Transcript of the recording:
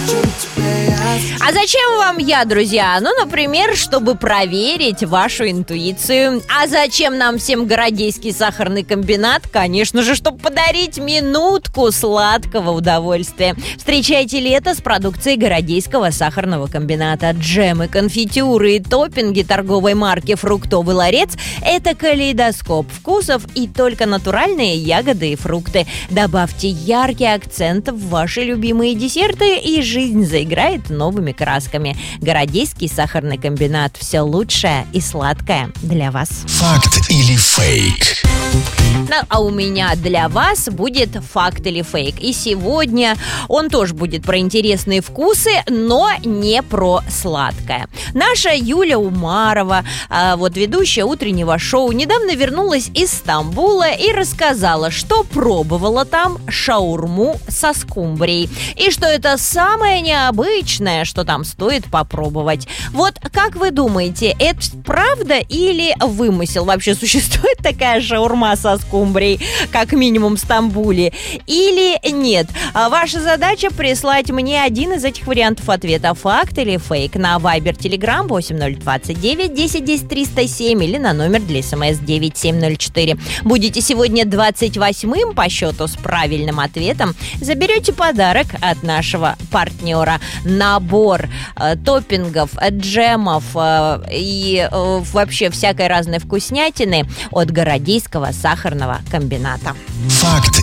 А зачем вам я, друзья? Ну, например, чтобы проверить вашу интуицию. А зачем нам всем Городейский сахарный комбинат? Конечно же, чтобы подарить минутку сладкого удовольствия. Встречайте лето с продукцией Городейского сахарного комбината. Джемы, конфитюры и топпинги торговой марки «Фруктовый ларец» – это калейдоскоп вкусов и только натуральные ягоды и фрукты. Добавьте яркий акцент в ваши любимые десерты, и жизнь заиграет новыми красками. Городейский сахарный комбинат. Все лучшее и сладкое для вас. Факт или фейк? Ну, а у меня для вас будет факт или фейк. И сегодня он тоже будет про интересные вкусы, но не про сладкое. Наша Юля Умарова, ведущая утреннего шоу, недавно вернулась из Стамбула и рассказала, что пробовала там шаурму со скумбрией. И что это самое необычное, что там стоит попробовать. Вот как вы думаете, это правда или вымысел? Вообще существует такая шаурма со скумбрией, как минимум в Стамбуле, или нет? Ваша задача прислать мне один из этих вариантов ответа. Факт или фейк? На Viber, Telegram 8029 10 10 307 или на номер для СМС 9704. Будете сегодня 28-м по счету с правильным ответом. Заберете подарок от нашего партнера. Набор топпингов, джемов и вообще всякой разной вкуснятины от Городейского сахарного комбината. Факт